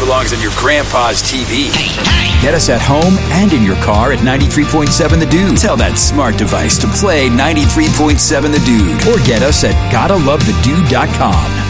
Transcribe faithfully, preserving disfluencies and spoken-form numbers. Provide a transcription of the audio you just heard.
belongs on your grandpa's T V. Get us at home and in your car at ninety-three point seven The Dude. Tell that smart device to play ninety-three point seven The Dude. Or get us at gotta love the dude dot com.